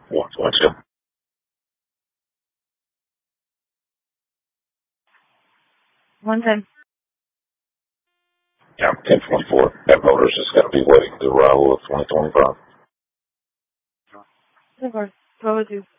122. One ten. Yeah, 1024. That motor's just going to be waiting to arrival of 2025. Of course. 1202.